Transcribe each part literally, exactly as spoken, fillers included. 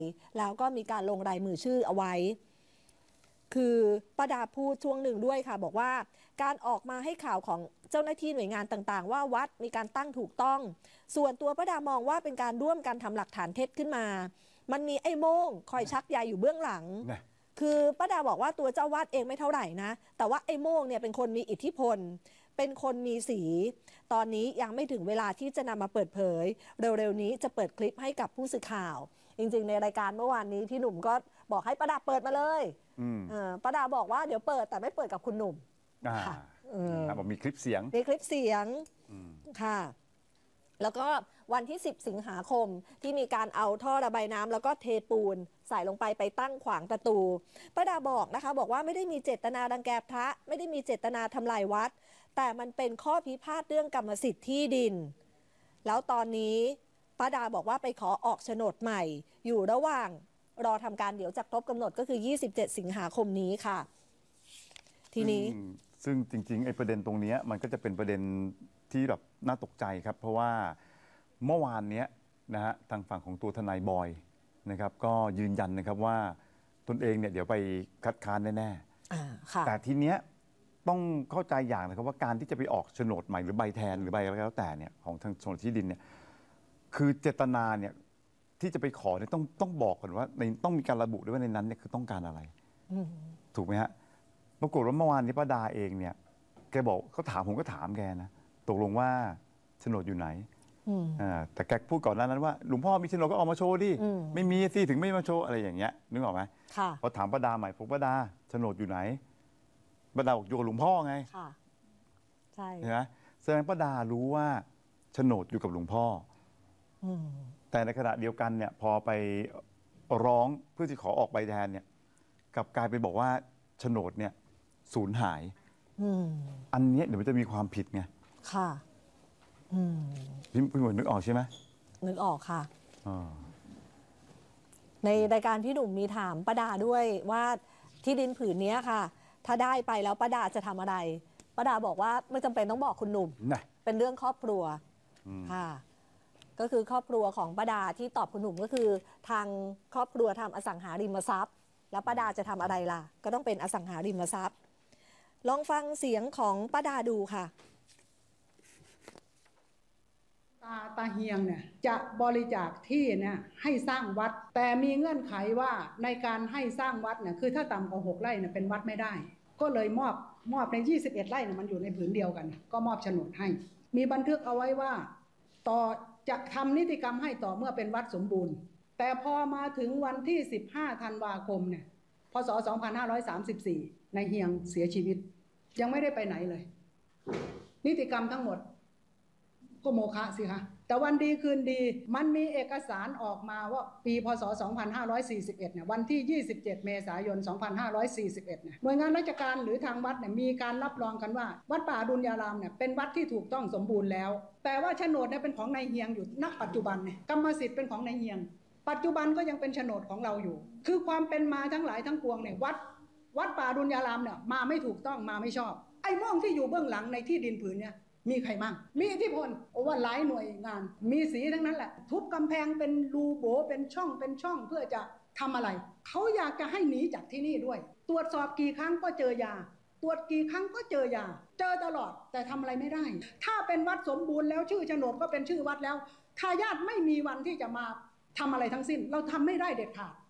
แล้วก็มีการลงรายมือชื่อเอาไว้คือป้าดาพูดช่วงหนึ่งด้วยค่ะบอกว่าการออกมาให้ข่าวของเจ้าหน้าที่หน่วยงานต่างๆว่าวัดมีการตั้งถูกต้องส่วนตัวป้าดามองว่าเป็นการร่วมกันทำหลักฐานเท็จขึ้นมามันมีไอ้โม่งคอยชักใยอยู่เบื้องหลังคือป้าดาบอกว่าตัวเจ้าวาดเองไม่เท่าไหร่นะแต่ว่าไอ้โม่งเนี่ยเป็นคนมีอิทธิพลเป็นคนมีสีตอนนี้ยังไม่ถึงเวลาที่จะนำมาเปิดเผยเร็วๆนี้จะเปิดคลิปให้กับผู้สื่อข่าวจริงๆในรายการเมื่อวานนี้พี่หนุ่มก็บอกให้ป้าดาเปิดมาเลยป้าดาบอกว่าเดี๋ยวเปิดแต่ไม่เปิดกับคุณหนุ่มค่ะบอกมีคลิปเสียงมีคลิปเสียงค่ะแล้วก็วันที่สิบสิงหาคมที่มีการเอาท่อระบายน้ำแล้วก็เทปูนใส่ลงไปไปตั้งขวางประตูป้าดาบอกนะคะบอกว่าไม่ได้มีเจตนารังแกพระไม่ได้มีเจตนาทำลายวัดแต่มันเป็นข้อพิพาทเรื่องกรรมสิทธิ์ที่ดินแล้วตอนนี้ป้าดาบอกว่าไปขอออกโฉนดใหม่อยู่ระหว่างรอทำการเดี๋ยวจะครบกำหนดก็คือยี่สิบเจ็ดสิงหาคมนี้ค่ะทีนี้ซึ่งจริงๆไอ้ประเด็นตรงนี้มันก็จะเป็นประเด็นที่แบบน่าตกใจครับเพราะว่าเมื่อวานนี้นะฮะทางฝั่งของตัวทนายบอยนะครับก็ยืนยันนะครับว่าตนเองเนี่ยเดี๋ยวไปคัดค้านแน่ๆแต่ทีเนี้ยต้องเข้าใจอย่างนะครับว่าการที่จะไปออกโฉนดใหม่หรือใบแทนหรือใบอะไรก็แล้วแต่เนี่ยของทางโฉนดที่ดินเนี่ยคือเจตนาเนี่ยที่จะไปขอเนี่ยต้องต้องบอกก่อนว่าในต้องมีการระบุด้วยว่าในนั้นเนี่ยคือต้องการอะไรถูกไหมฮะปรากฏว่าเมื่อวานนี้ป้าดาเองเนี่ยแกบอกเขาถามผมก็ถามแกนะตกลงว่าโฉนดอยู่ไหนอ่าแต่แกพูดก่อนหน้านั้นว่าหลวงพ่อมีโฉนดก็ออกมาโชว์ดิไม่มีสิถึงไม่มาโชว์อะไรอย่างเงี้ยนึกออกไหมพอถามป้าดาใหม่ผมป้าดาโฉนดอยู่ไหนป้าดาบอกอยู่กับหลวงพ่อไงค่ะใช่เห็นไหมแสดงป้าดารู้ว่าโฉนดอยู่กับหลวงพ่อแต่ในขณะเดียวกันเนี่ยพอไปร้องเพื่อจะขอออกใบแทนเนี่ยกลับกลายไปบอกว่าโฉนดเนี่ยสูญหายอันนี้เดี๋ยวมันจะมีความผิดไงค่ะพี่พี่หมวยนึกออกใช่ไหมนึกออกค่ะในรายการพี่หนุ่มมีถามป้าดาด้วยว่าที่ดินผืนนี้ค่ะถ้าได้ไปแล้วป้าดาจะทำอะไรป้าดาบอกว่าไม่จำเป็นต้องบอกคุณหนุ่มเป็นเรื่องครอบครัวค่ะก็คือครอบครัวของป้าดาที่ตอบคุณหนุ่มก็คือทางครอบครัวทำอสังหาริมทรัพย์แล้วป้าดาจะทำอะไรล่ะก็ต้องเป็นอสังหาริมทรัพย์ลองฟังเสียงของป้าดาดูค่ะตาตาเฮียงเนี่ยจะบริจาคที่เนี่ยให้สร้างวัดแต่มีเงื่อนไขว่าในการให้สร้างวัดเนี่ยคือถ้าต่ำกว่าหกไร่เนี่ยเป็นวัดไม่ได้ก็เลยมอบมอบในยี่สิบเอ็ดไร่เนี่ยมันอยู่ในผืนเดียวกันก็มอบโฉนดให้มีบันทึกเอาไว้ว่าต่อจะทำนิติกรรมให้ต่อเมื่อเป็นวัดสมบูรณ์แต่พอมาถึงวันที่สิบห้าธันวาคมเนี่ยพ.ศ. สองพันห้าร้อยสามสิบสี่นายเฮียงเสียชีวิตยังไม่ได้ไปไหนเลยนิติกรรมทั้งหมดก็โมฆะสิคะแต่วันดีคืนดีมันมีเอกสารออกมาว่าปีพ.ศ. สองพันห้าร้อยสี่สิบเอ็ดเนี่ยวันที่ยี่สิบเจ็ดเมษายนสองพันห้าร้อยสี่สิบเอ็ดเนี่ยหน่วยงานราชการหรือทางวัดเนี่ยมีการรับรองกันว่าวัดป่าอดุลยารามเนี่ยเป็นวัดที่ถูกต้องสมบูรณ์แล้วแต่ว่าโฉนดเนี่ยเป็นของนายเฮียงอยู่ณปัจจุบันเนี่ยกรรมสิทธิ์เป็นของนายเฮียงปัจจุบันก็ยังเป็นโฉนดของเราอยู่คือความเป็นมาทั้งหลายทั้งปวงเนี่ยวัดวัดป่าอดุลยารามเนี่ยมาไม่ถูกต้องมาไม่ชอบไอ้ม่องที่อยู่เบื้องหลังในที่ดินผืนเนี่ยมีใครมั่งมีอิทธิพลโอ้ว่าหลายหน่วยงานมีสีทั้งนั้นแหละทุบกำแพงเป็นรูโบเป็นช่องเป็นช่องเพื่อจะทำอะไรเขาอยากจะให้หนีจากที่นี่ด้วยตรวจสอบกี่ครั้งก็เจอยาตรวจกี่ครั้งก็เจอยาเจอตลอดแต่ทำอะไรไม่ได้ถ้าเป็นวัดสมบูรณ์แล้วชื่อโฉนดก็เป็นชื่อวัดแล้วทายาทไม่มีวันที่จะมาทำอะไรทั้งสิ้นเราทำไม่ได้เด็ดขาด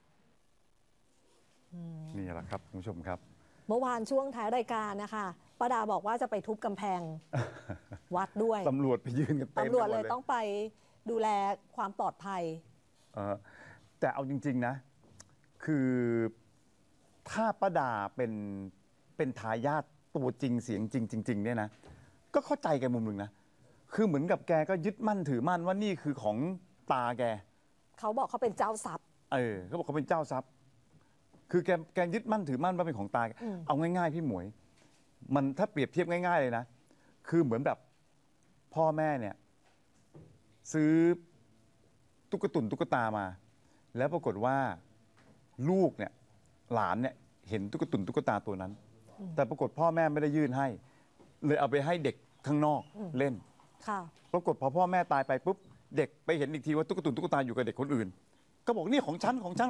นี่แหละครับคุณผู้ชมครับเมื่อวานช่วงท้ายรายการนะคะป้าดาบอกว่าจะไปทุบกำแพงวัดด้วยตำรวจไปยืนกันเต็มตำรวจเลยต้องไปดูแลความปลอดภัยแต่เอาจริงๆนะคือถ้าป้าดาเป็นเป็นทายาทตัวจริงเสียงจริงจริงๆเนี่ยนะก็เข้าใจแกมุมหนึ่งนะคือเหมือนกับแกก็ยึดมั่นถือมั่นว่านี่คือของตาแกเขาบอกเขาเป็นเจ้าทรัพย์เออเขาบอกเขาเป็นเจ้าทรัพย์คือแกแกยึดมั่นถือมั่นว่าเป็นของตาเอาง่ายๆพี่หมวยมันถ้าเปรียบเทียบง่ายๆเลยนะคือเหมือนแบบพ่อแม่เนี่ยซื้อตุ๊กตุนตุ๊กตามาแล้วปรากฏว่าลูกเนี่ยหลานเนี่ยเห็นตุ๊กตุนตุ๊กตาตัวนั้นแต่ปรากฏพ่อแม่ไม่ได้ยื่นให้เลยเอาไปให้เด็กข้างนอกเล่นปรากฏพอพ่อแม่ตายไปปุ๊บเด็กไปเห็นอีกทีว่าตุ๊กตุนตุ๊กตาอยู่กับเด็กคนอื่นก็บอกเนี่ยของฉันของฉัน